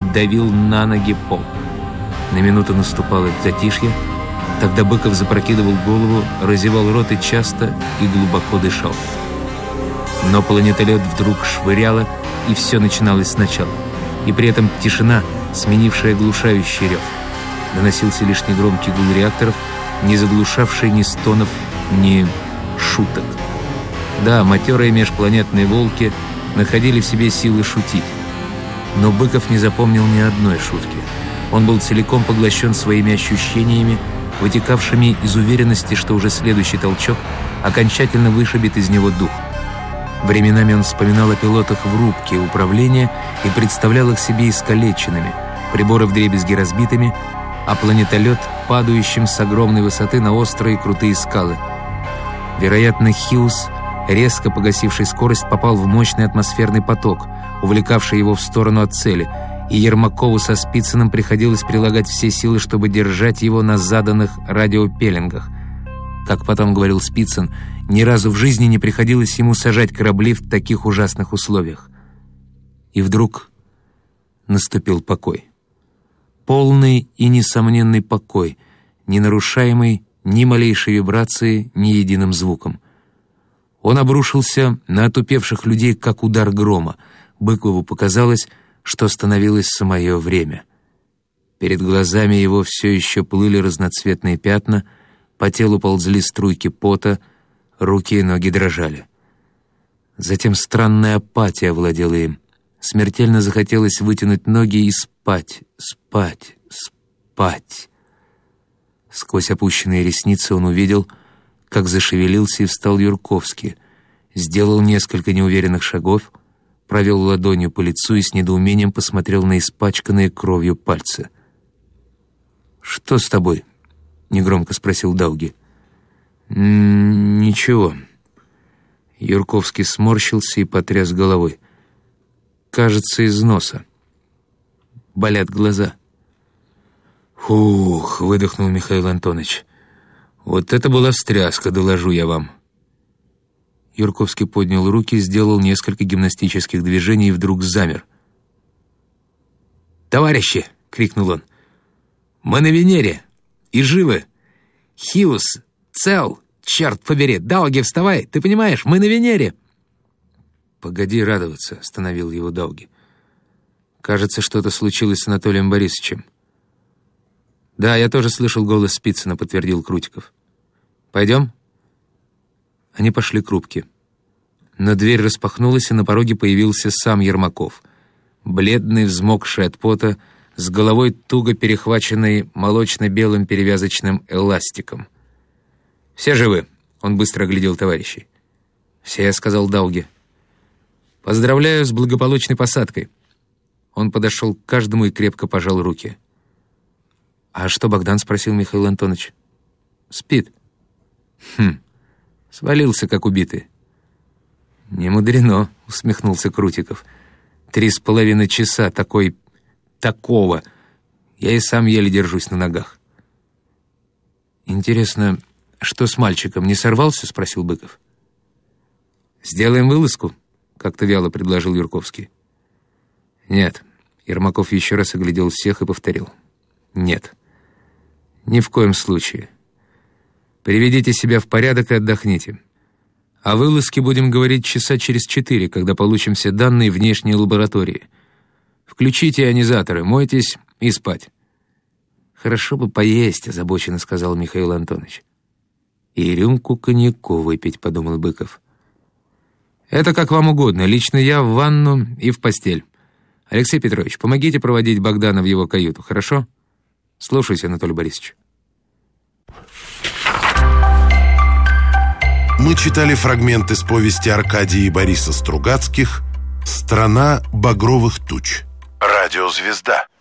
давил на ноги пол. На минуту наступало затишье. Тогда Быков запрокидывал голову, разевал рот и часто и глубоко дышал. Но планетолет вдруг швыряло, и все начиналось сначала. И при этом тишина, сменившая оглушающий рев. Доносился лишь негромкий гул реакторов, не заглушавший ни стонов, ни шуток. Да, матерые межпланетные волки находили в себе силы шутить. Но Быков не запомнил ни одной шутки. Он был целиком поглощен своими ощущениями, вытекавшими из уверенности, что уже следующий толчок окончательно вышибет из него дух. Временами он вспоминал о пилотах в рубке управления и представлял их себе искалеченными, приборы вдребезги разбитыми, а планетолет, падающим с огромной высоты на острые крутые скалы. Вероятно, Хьюз, резко погасивший скорость, попал в мощный атмосферный поток, увлекавший его в сторону от цели, и Ермакову со Спицыным приходилось прилагать все силы, чтобы держать его на заданных радиопеленгах. Как потом говорил Спицын, ни разу в жизни не приходилось ему сажать корабли в таких ужасных условиях. И вдруг наступил покой. Полный и несомненный покой, не нарушаемый ни малейшей вибрации, ни единым звуком. Он обрушился на отупевших людей, как удар грома. Быкову показалось, что остановилось самое время. Перед глазами его все еще плыли разноцветные пятна, по телу ползли струйки пота, руки и ноги дрожали. Затем странная апатия овладела им. Смертельно захотелось вытянуть ноги и спать, спать, спать. Сквозь опущенные ресницы он увидел, как зашевелился и встал Юрковский, сделал несколько неуверенных шагов, провел ладонью по лицу и с недоумением посмотрел на испачканные кровью пальцы. «Что с тобой?» — негромко спросил Дауги. «Ничего». Юрковский сморщился и потряс головой. «Кажется, из носа. Болят глаза». «Фух», — выдохнул Михаил Антонович. «Вот это была встряска, доложу я вам». Юрковский поднял руки, сделал несколько гимнастических движений и вдруг замер. «Товарищи!» — крикнул он. «Мы на Венере! И живы! Хьюз цел! Черт побери! Дауги, вставай! Ты понимаешь, мы на Венере!» «Погоди радоваться», — остановил его Дауги. «Кажется, что-то случилось с Анатолием Борисовичем». «Да, я тоже слышал голос Спицына», — подтвердил Крутиков. «Пойдем?» Они пошли к рубке. Но дверь распахнулась, и на пороге появился сам Ермаков. Бледный, взмокший от пота, с головой туго перехваченной молочно-белым перевязочным эластиком. «Все живы?» — он быстро оглядел товарищей. «Все», — сказал Дауги. «Поздравляю с благополучной посадкой». Он подошел к каждому и крепко пожал руки. «А что Богдан?» — спросил Михаил Антонович. «Спит». Свалился, как убитый». «Не мудрено», — усмехнулся Крутиков. 3,5 часа такого. Я и сам еле держусь на ногах». «Интересно, что с мальчиком, не сорвался?» — спросил Быков. «Сделаем вылазку?» — как-то вяло предложил Юрковский. «Нет». Ермаков еще раз оглядел всех и повторил. «Нет. Ни в коем случае. Приведите себя в порядок и отдохните. О вылазке будем говорить часа через 4, когда получим все данные внешней лаборатории. Включите ионизаторы, мойтесь и спать». «Хорошо бы поесть», — озабоченно сказал Михаил Антонович. «И рюмку коньяку выпить», — подумал Быков. «Это как вам угодно. Лично я в ванну и в постель. Алексей Петрович, помогите проводить Богдана в его каюту, хорошо? Слушайте, Анатолий Борисович». Мы читали фрагмент из повести Аркадия и Бориса Стругацких «Страна багровых туч». Радиозвезда.